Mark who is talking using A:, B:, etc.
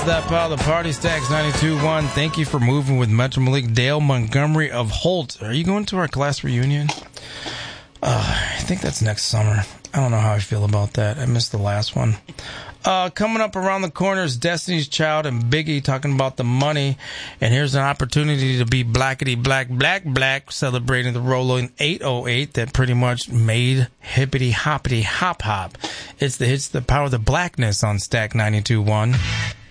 A: that pile of Party Stacks 92.1. Thank you for moving with Metro Malik. Dale Montgomery of Holt. Are you going to our class reunion? I think that's next summer. I don't know how I feel about that. I missed the last one. Coming up around the corner is Destiny's Child and Biggie talking about the money. And here's an opportunity to be blackety black, celebrating the Rolling 808 that pretty much made hippity hoppity hop hop. It's the power of the blackness on Stack 92.1.